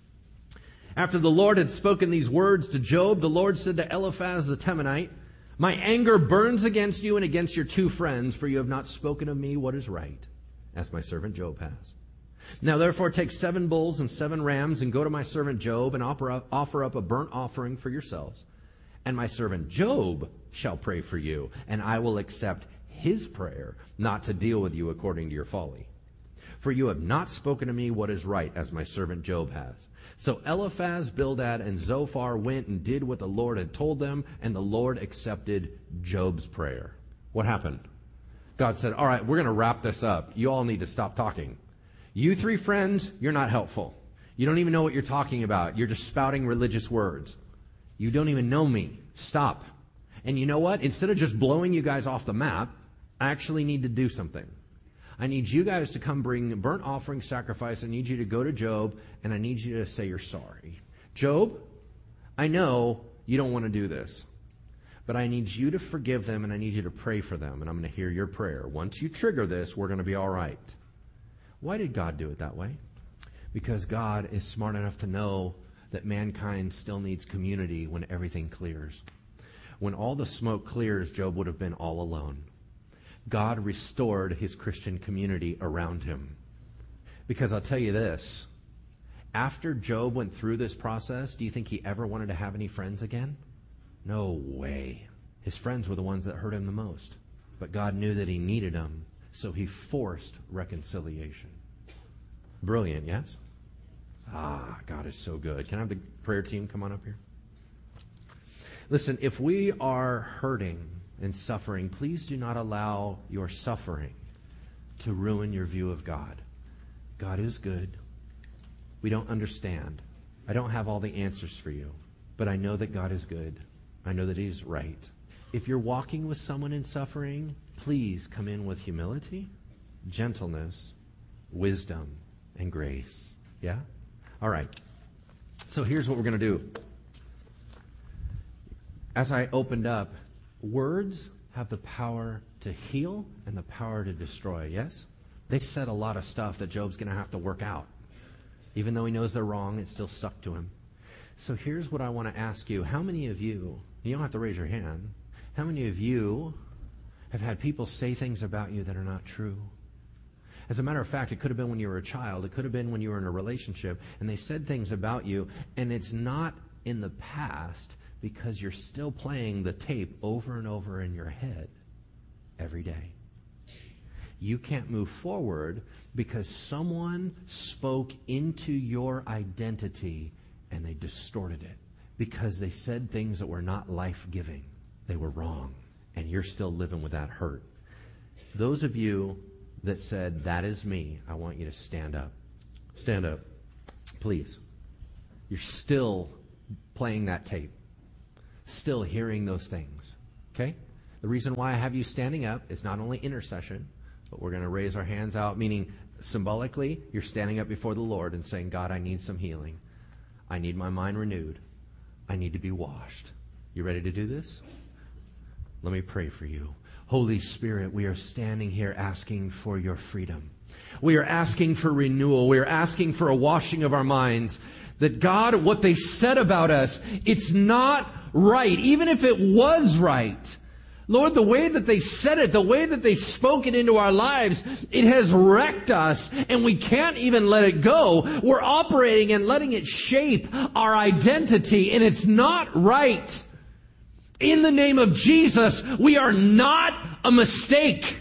After the Lord had spoken these words to Job, the Lord said to Eliphaz the Temanite, my anger burns against you and against your two friends, for you have not spoken of me what is right, as my servant Job has. Now therefore take seven bulls and seven rams and go to my servant Job and offer up, offer up a burnt offering for yourselves. And my servant Job shall pray for you, and I will accept his prayer, not to deal with you according to your folly. For you have not spoken to me what is right, as my servant Job has. So Eliphaz, Bildad, and Zophar went and did what the Lord had told them, and the Lord accepted Job's prayer. What happened? God said, all right, we're going to wrap this up. You all need to stop talking. You three friends, you're not helpful. You don't even know what you're talking about. You're just spouting religious words. You don't even know me. Stop. And you know what? Instead of just blowing you guys off the map, I actually need to do something. I need you guys to come bring burnt offering sacrifice. I need you to go to Job, and I need you to say you're sorry. Job, I know you don't want to do this, but I need you to forgive them, and I need you to pray for them, and I'm going to hear your prayer. Once you trigger this, we're going to be all right. Why did God do it that way? Because God is smart enough to know that mankind still needs community when everything clears. When all the smoke clears, Job would have been all alone. God restored his Christian community around him. Because I'll tell you this, after Job went through this process, do you think he ever wanted to have any friends again? No way. His friends were the ones that hurt him the most. But God knew that he needed them. So he forced reconciliation. Brilliant, yes? Ah, God is so good. Can I have the prayer team come on up here? Listen, if we are hurting and suffering, please do not allow your suffering to ruin your view of God. God is good. We don't understand. I don't have all the answers for you, but I know that God is good. I know that he's right. If you're walking with someone in suffering, please come in with humility, gentleness, wisdom, and grace. Yeah? All right. So here's what we're going to do. As I opened up, words have the power to heal and the power to destroy, yes? They said a lot of stuff that Job's going to have to work out. Even though he knows they're wrong, it's still stuck to him. So here's what I want to ask you. How many of you, you don't have to raise your hand, how many of you have had people say things about you that are not true? As a matter of fact, it could have been when you were a child. It could have been when you were in a relationship, and they said things about you, and it's not in the past because you're still playing the tape over and over in your head every day. You can't move forward because someone spoke into your identity and they distorted it because they said things that were not life-giving. They were wrong, and you're still living with that hurt. Those of you that said, that is me, I want you to stand up. Stand up, please. You're still playing that tape, still hearing those things, okay? The reason why I have you standing up is not only intercession, but we're going to raise our hands out, meaning symbolically, you're standing up before the Lord and saying, God, I need some healing. I need my mind renewed. I need to be washed. You ready to do this? Let me pray for you. Holy Spirit, we are standing here asking for your freedom. We are asking for renewal. We are asking for a washing of our minds. That God, what they said about us, it's not right. Even if it was right. Lord, the way that they said it, the way that they spoke it into our lives, it has wrecked us, and we can't even let it go. We're operating and letting it shape our identity, and it's not right. In the name of Jesus, we are not a mistake.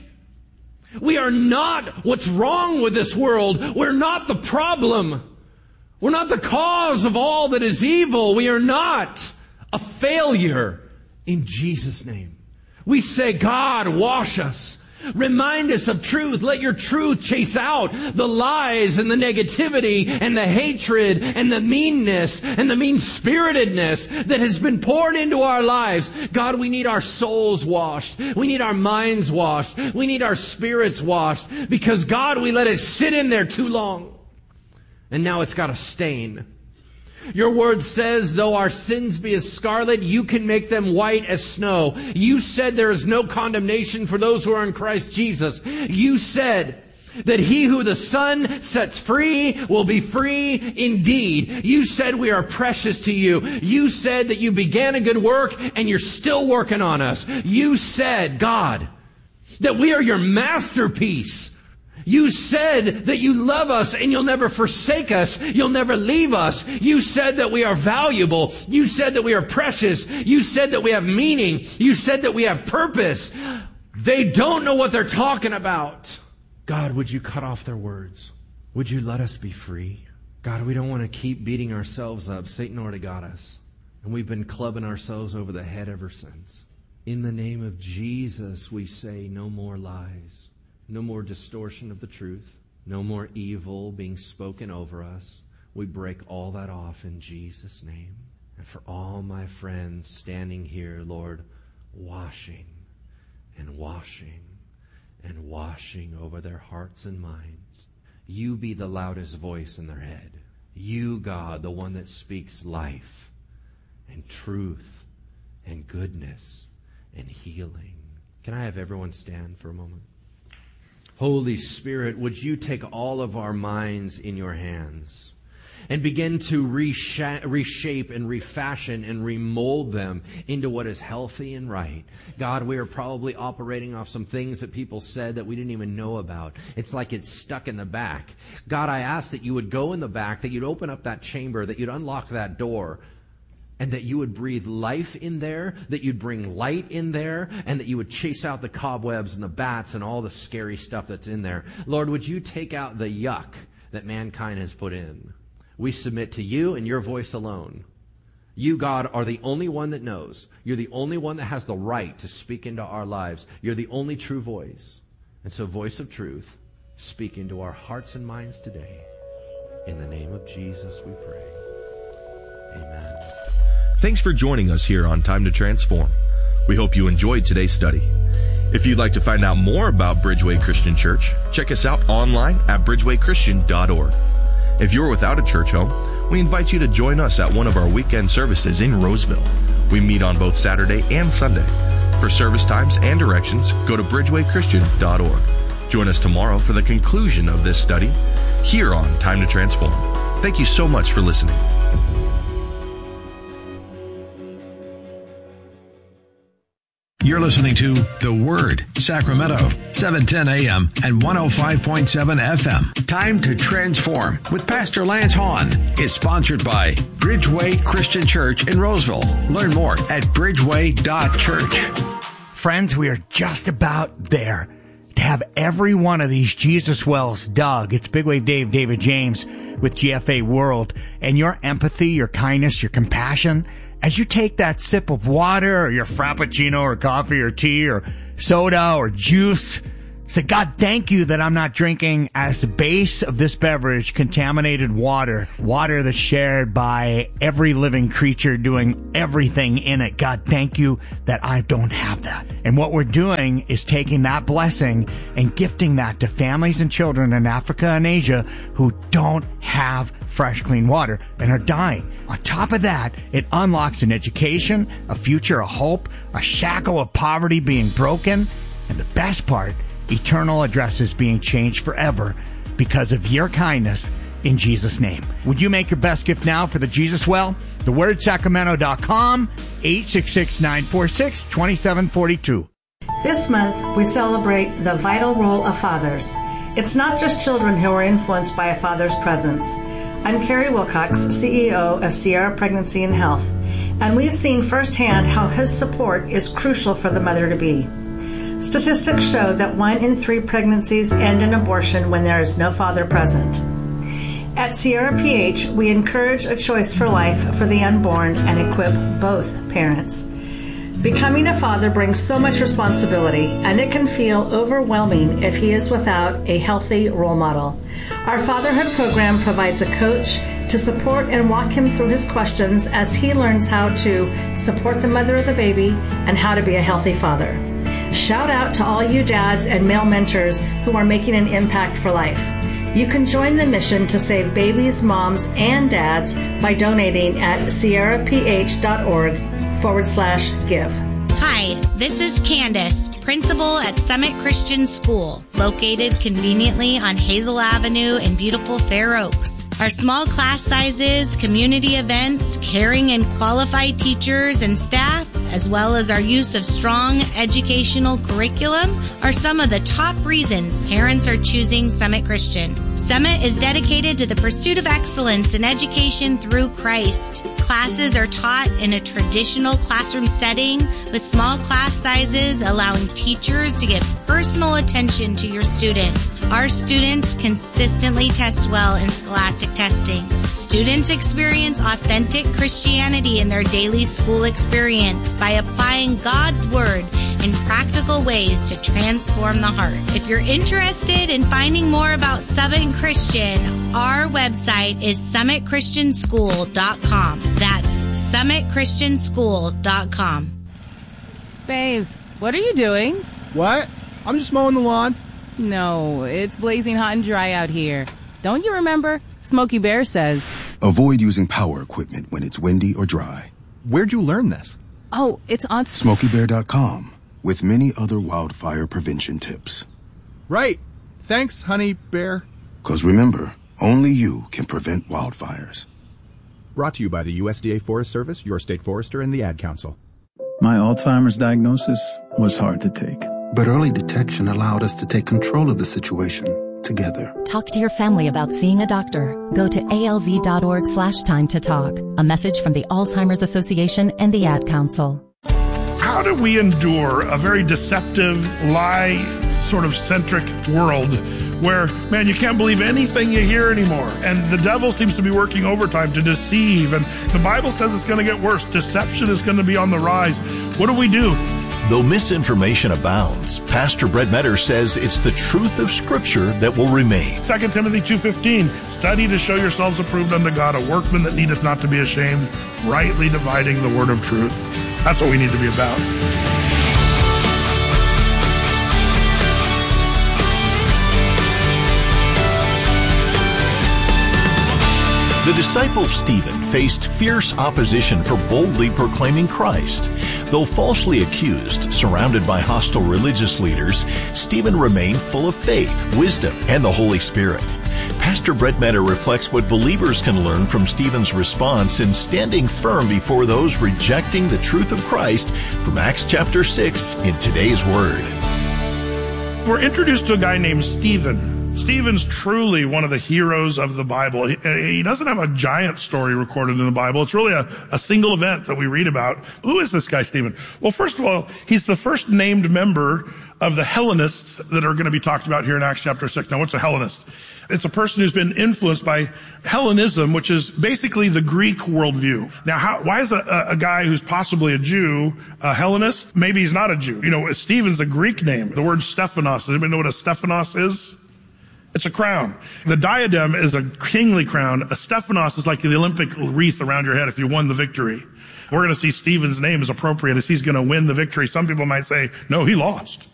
We are not what's wrong with this world. We're not the problem. We're not the cause of all that is evil. We are not a failure in Jesus' name. We say, God, wash us. Remind us of truth. Let your truth chase out the lies and the negativity and the hatred and the meanness and the mean-spiritedness that has been poured into our lives. God, we need our souls washed. We need our minds washed. We need our spirits washed because, God, we let it sit in there too long. And now it's got a stain. Your word says, though our sins be as scarlet, you can make them white as snow. You said there is no condemnation for those who are in Christ Jesus. You said that he who the Son sets free will be free indeed. You said we are precious to you. You said that you began a good work and you're still working on us. You said, God, that we are your masterpiece. You said that you love us and you'll never forsake us. You'll never leave us. You said that we are valuable. You said that we are precious. You said that we have meaning. You said that we have purpose. They don't know what they're talking about. God, would you cut off their words? Would you let us be free? God, we don't want to keep beating ourselves up. Satan already got us. And we've been clubbing ourselves over the head ever since. In the name of Jesus, we say no more lies. No more distortion of the truth. No more evil being spoken over us. We break all that off in Jesus' name. And for all my friends standing here, Lord, washing and washing and washing over their hearts and minds. You be the loudest voice in their head. You, God, the one that speaks life and truth and goodness and healing. Can I have everyone stand for a moment? Holy Spirit, would you take all of our minds in your hands and begin to reshape and refashion and remold them into what is healthy and right. God, we are probably operating off some things that people said that we didn't even know about. It's like it's stuck in the back. God, I ask that you would go in the back, that you'd open up that chamber, that you'd unlock that door, and that you would breathe life in there, that you'd bring light in there, and that you would chase out the cobwebs and the bats and all the scary stuff that's in there. Lord, would you take out the yuck that mankind has put in? We submit to you and your voice alone. You, God, are the only one that knows. You're the only one that has the right to speak into our lives. You're the only true voice. And so, voice of truth, speak into our hearts and minds today. In the name of Jesus we pray. Amen. Thanks for joining us here on Time to Transform. We hope you enjoyed today's study. If you'd like to find out more about Bridgeway Christian Church, check us out online at bridgeway christian dot org. If you're without a church home, we invite you to join us at one of our weekend services in Roseville. We meet on both Saturday and Sunday. For service times and directions, go to bridgeway christian dot org. Join us tomorrow for the conclusion of this study here on Time to Transform. Thank you so much for listening. You're listening to The Word, Sacramento, seven ten a.m. and one oh five point seven F M. Time to Transform with Pastor Lance Hahn is sponsored by Bridgeway Christian Church in Roseville. Learn more at bridgeway dot church. Friends, we are just about there to have every one of these Jesus wells dug. It's Big Wave Dave, David James with G F A World. And your empathy, your kindness, your compassion, as you take that sip of water or your frappuccino or coffee or tea or soda or juice, say, God, thank you that I'm not drinking as the base of this beverage contaminated water, water that's shared by every living creature doing everything in it. God, thank you that I don't have that. And what we're doing is taking that blessing and gifting that to families and children in Africa and Asia who don't have fresh, clean water and are dying. On top of that, it unlocks an education, a future, a hope, a shackle of poverty being broken, and the best part, eternal addresses being changed forever because of your kindness in Jesus' name. Would you make your best gift now for the Jesus Well? the word sacramento dot com, eight six six, nine four six, two seven four two. This month, we celebrate the vital role of fathers. It's not just children who are influenced by a father's presence. I'm Carrie Wilcox, C E O of Sierra Pregnancy and Health, and we've seen firsthand how his support is crucial for the mother-to-be. Statistics show that one in three pregnancies end in abortion when there is no father present. At Sierra P H, we encourage a choice for life for the unborn and equip both parents. Becoming a father brings so much responsibility, and it can feel overwhelming if he is without a healthy role model. Our fatherhood program provides a coach to support and walk him through his questions as he learns how to support the mother of the baby and how to be a healthy father. Shout out to all you dads and male mentors who are making an impact for life. You can join the mission to save babies, moms, and dads by donating at sierra p h dot org forward slash give. Hi, this is Candace, principal at Summit Christian School, located conveniently on Hazel Avenue in beautiful Fair Oaks. Our small class sizes, community events, caring and qualified teachers and staff, as well as our use of strong educational curriculum, are some of the top reasons parents are choosing Summit Christian. Summit is dedicated to the pursuit of excellence in education through Christ. Classes are taught in a traditional classroom setting with small class sizes, allowing teachers to give personal attention to your student. Our students consistently test well in scholastic testing. Students experience authentic Christianity in their daily school experience by applying God's Word in practical ways to transform the heart. If you're interested in finding more about Summit Christian, our website is summit christian school dot com. That's summit christian school dot com. Babes, what are you doing? What? I'm just mowing the lawn. No, it's blazing hot and dry out here. Don't you remember? Smokey Bear says, avoid using power equipment when it's windy or dry. Where'd you learn this? Oh, it's on smokey bear dot com with many other wildfire prevention tips. Right. Thanks, honey bear. Because remember, only you can prevent wildfires. Brought to you by the U S D A Forest Service, your state forester, and the Ad Council. My Alzheimer's diagnosis was hard to take. But early detection allowed us to take control of the situation together. Talk to your family about seeing a doctor. Go to A L Z dot org slash time to talk. A message from the Alzheimer's Association and the Ad Council. How do we endure a very deceptive, lie sort of centric world where, man, you can't believe anything you hear anymore, and the devil seems to be working overtime to deceive, and the Bible says it's going to get worse. Deception is going to be on the rise. What do we do? Though misinformation abounds, Pastor Brett Metter says it's the truth of Scripture that will remain. Second Timothy two fifteen, study to show yourselves approved unto God, a workman that needeth not to be ashamed, rightly dividing the word of truth. That's what we need to be about. The disciple Stephen faced fierce opposition for boldly proclaiming Christ. Though falsely accused, surrounded by hostile religious leaders, Stephen remained full of faith, wisdom, and the Holy Spirit. Pastor Brett Metter reflects what believers can learn from Stephen's response in standing firm before those rejecting the truth of Christ from Acts chapter six in today's Word. We're introduced to a guy named Stephen. Stephen's truly one of the heroes of the Bible. He, he doesn't have a giant story recorded in the Bible. It's really a, a single event that we read about. Who is this guy, Stephen? Well, first of all, he's the first named member of the Hellenists that are going to be talked about here in Acts chapter six. Now, what's a Hellenist? It's a person who's been influenced by Hellenism, which is basically the Greek worldview. Now, how, why is a, a guy who's possibly a Jew a Hellenist? Maybe he's not a Jew. You know, Stephen's a Greek name. The word Stephanos. Does anybody know what a Stephanos is? It's a crown. The diadem is a kingly crown. A Stephanos is like the Olympic wreath around your head if you won the victory. We're going to see Stephen's name is appropriate as he's going to win the victory. Some people might say, no, he lost.